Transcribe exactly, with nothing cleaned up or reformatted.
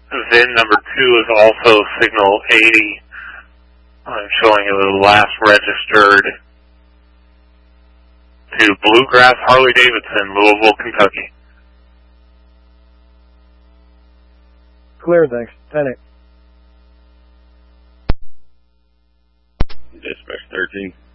V I N number two is also signal eighty. I'm showing it was last registered to Bluegrass Harley-Davidson, Louisville, Kentucky. Clear, thanks. ten eight. Dispatch thirteen.